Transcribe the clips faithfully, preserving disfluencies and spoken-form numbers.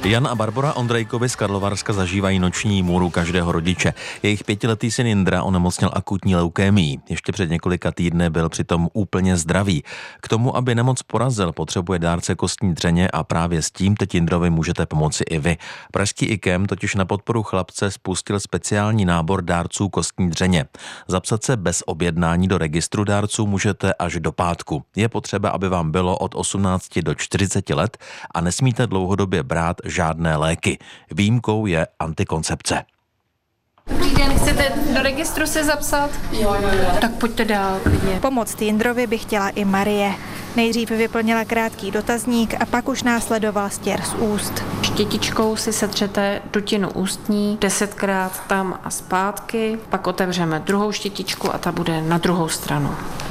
Jan a Barbora Ondrejkovi z Karlovarska zažívají noční můru každého rodiče. Jejich pětiletý syn Jindra onemocněl akutní leukémií. Ještě před několika týdny byl přitom úplně zdravý. K tomu, aby nemoc porazil, potřebuje dárce kostní dřeně a právě s tím teď Jindrovi můžete pomoci i vy. Pražský I K E M totiž na podporu chlapce spustil speciální nábor dárců kostní dřeně. Zapsat se bez objednání do registru dárců můžete až do pátku. Je potřeba, aby vám bylo od osmnácti do čtyřiceti let a nesmíte dlouhodobě brát žádné léky. Výjimkou je antikoncepce. Dobrý den, chcete do registru se zapsat? Jo, jo, jo. Tak pojďte dál, klidně. Pomoct Jindrovi by chtěla i Marie. Nejdřív vyplnila krátký dotazník a pak už následoval stěr z úst. Štětičkou si setřete dutinu ústní, desetkrát tam a zpátky, pak otevřeme druhou štětičku a ta bude na druhou stranu.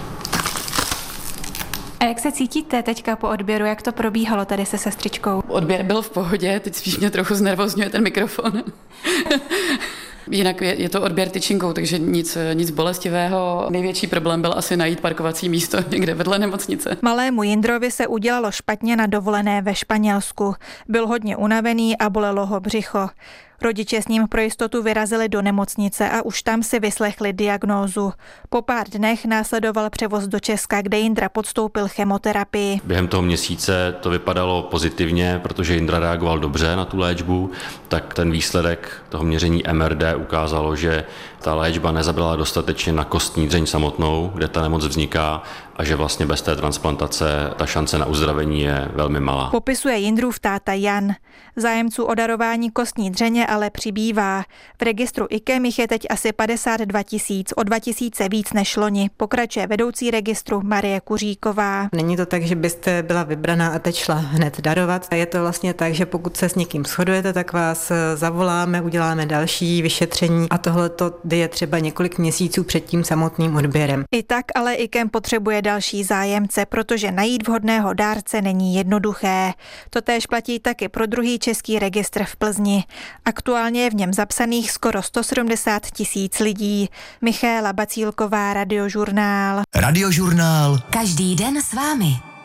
A jak se cítíte teďka po odběru, jak to probíhalo tady se sestřičkou? Odběr byl v pohodě, teď spíš mě trochu znervozňuje ten mikrofon. Jinak je, je to odběr tyčinkou, takže nic, nic bolestivého. Největší problém byl asi najít parkovací místo někde vedle nemocnice. Malému Jindrovi se udělalo špatně na dovolené ve Španělsku. Byl hodně unavený a bolelo ho břicho. Rodiče s ním pro jistotu vyrazili do nemocnice a už tam si vyslechli diagnózu. Po pár dnech následoval převoz do Česka, kde Jindra podstoupil chemoterapii. Během toho měsíce to vypadalo pozitivně, protože Jindra reagoval dobře na tu léčbu, tak ten výsledek toho měření M R D ukázalo, že ta léčba nezabila dostatečně na kostní dřeň samotnou, kde ta nemoc vzniká, a že vlastně bez té transplantace ta šance na uzdravení je velmi malá. Popisuje Jindrův táta Jan. Zájemců o darování kostní dřeně ale přibývá. V registru I K E M jich je teď asi padesát dva tisíc, o dva tisíce víc než loni. Pokračuje vedoucí registru Marie Kuříková. Není to tak, že byste byla vybraná a teď šla hned darovat. Je to vlastně tak, že pokud se s někým shodujete, tak vás zavoláme, uděláme další vyšetření a tohle je třeba několik měsíců před tím samotným odběrem. I tak ale I K E M potřebuje další zájemce, protože najít vhodného dárce není jednoduché. Totéž platí taky pro druhý český registr v Plzni. Aktuálně je v něm zapsaných skoro sto sedmdesát tisíc lidí. Michaela Bacílková, Radiožurnál. Radiožurnál. Každý den s vámi.